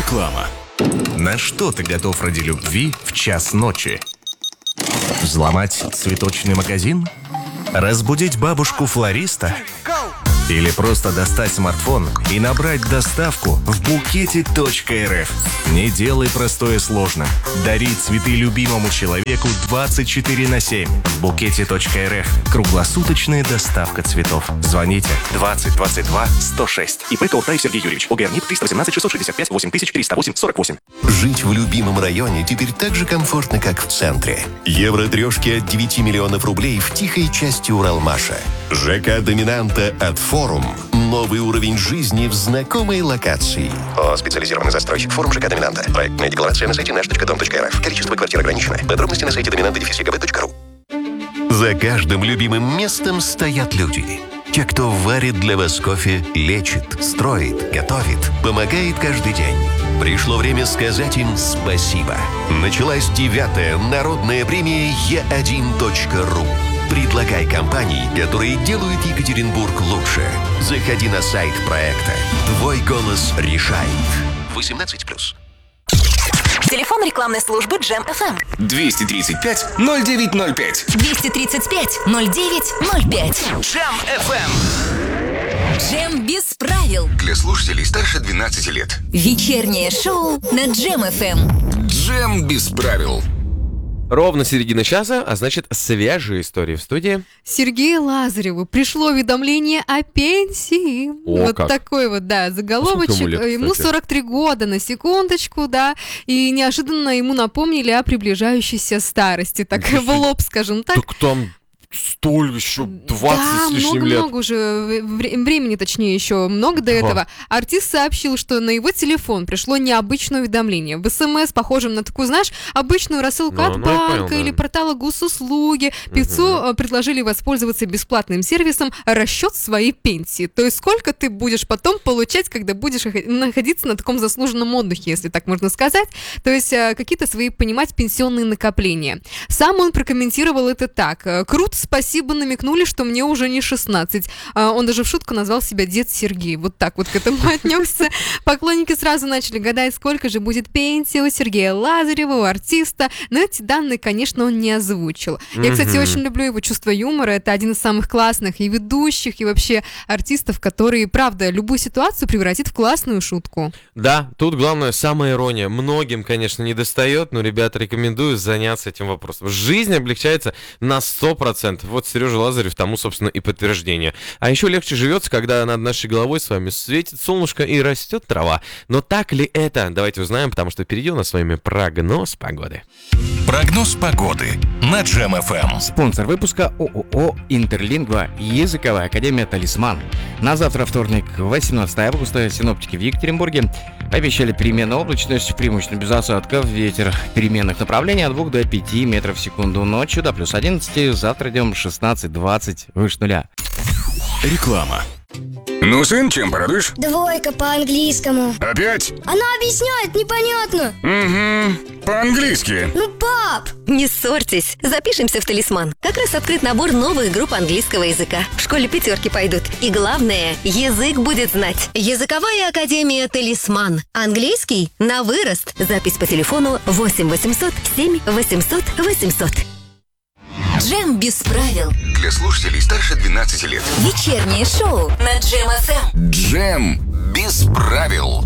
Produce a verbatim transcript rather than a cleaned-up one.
Реклама. На что ты готов ради любви в час ночи? Взломать цветочный магазин? Разбудить бабушку-флориста? Или просто достать смартфон и набрать доставку в букете точка эр эф? Не делай простое сложным. Дари цветы любимому человеку двадцать четыре на семь. В букете точка эр эф. Круглосуточная доставка цветов. Звоните двадцать двадцать два сто шесть. ИП Колтаев Сергей Юрьевич. ОГРНИП триста восемнадцать шестьсот шестьдесят пять восемь тысяч триста восемь сорок восемь. Жить в любимом районе теперь так же комфортно, как в центре. Евро-трешки от девяти миллионов рублей в тихой части Уралмаша. ЖК «Доминанта» от «Форум». Новый уровень жизни в знакомой локации. О, специализированный застройщик. «Форум» ЖК «Доминанта». Проектная декларация на сайте наш точка дом точка эр эф. Количество квартир ограничено. Подробности на сайте доминанта точка гэ бэ точка ру. За каждым любимым местом стоят люди. Те, кто варит для вас кофе, лечит, строит, готовит, помогает каждый день. Пришло время сказать им спасибо. Началась девятая народная премия е один точка ру. Предлагай компании, которые делают Екатеринбург лучше. Заходи на сайт проекта. Твой голос решает. восемнадцать плюс. Телефон рекламной службы Джем эф эм. двести тридцать пять ноль девять ноль пять. двести тридцать пять ноль девять ноль пять. Джем эф эм. Джем без правил. Для слушателей старше двенадцати лет. Вечернее шоу на Джем эф эм. Джем без правил. Ровно середина часа, а значит, свежие истории в студии. Сергею Лазареву пришло уведомление о пенсии. О, вот как. такой вот, да, заголовочек. Сколько ему лет, ему кстати? сорок три года, на секундочку, да. И неожиданно ему напомнили о приближающейся старости. Так в лоб, скажем так. Так там столь еще двадцать Да, с лишним много, лет. много уже вре- времени, точнее, еще много до Ага. этого. Артист сообщил, что на его телефон пришло необычное уведомление. В СМС, похожем на такую, знаешь, обычную рассылку Ну, от ну, я банка понял, да. или портала госуслуги. Певцу э, предложили воспользоваться бесплатным сервисом расчет своей пенсии. То есть сколько ты будешь потом получать, когда будешь охо- находиться на таком заслуженном отдыхе, если так можно сказать. То есть э, какие-то свои, понимать, пенсионные накопления. Сам он прокомментировал это так. э, Круто, спасибо, намекнули, что мне уже не шестнадцать. А, Он даже в шутку назвал себя дед Сергей. Вот так вот к этому отнесся. Поклонники сразу начали гадать, сколько же будет пенсия у Сергея Лазарева, у артиста. Но эти данные, конечно, он не озвучил. Я, кстати, Мгм. очень люблю его чувство юмора. Это один из самых классных и ведущих, и вообще артистов, которые, правда, любую ситуацию превратит в классную шутку. Да, тут главное самоирония. Многим, конечно, не достает, но, ребята, рекомендую заняться этим вопросом. Жизнь облегчается на сто процентов. Вот Сережа Лазарев тому, собственно, и подтверждение. А еще легче живется, когда над нашей головой с вами светит солнышко и растет трава. Но так ли это? Давайте узнаем, потому что впереди у нас с вами прогноз погоды. Прогноз погоды на Джем эф эм. Спонсор выпуска ООО «Интерлингва», языковая академия «Талисман». На завтра, вторник, восемнадцатое августа, синоптики в Екатеринбурге обещали переменную облачность, преимущественно без осадков, ветер переменных направлений от двух до пяти метров в секунду. Ночью до плюс одиннадцати, завтра днем шестнадцать-двадцать, выше нуля. Реклама. Ну, сын, чем порадуешь? Двойка по английскому. Опять? Она объясняет непонятно. Угу. По-английски. Ну, пап! Не ссорьтесь, запишемся в «Талисман». Как раз открыт набор новых групп английского языка. В школе пятерки пойдут. И главное, язык будет знать. Языковая академия «Талисман». Английский на вырост. Запись по телефону восемь восемьсот семь восемьсот восемьсот. Джем без правил. Для слушателей старше двенадцати лет. Вечернее шоу на Джем эф эм. Джем без правил.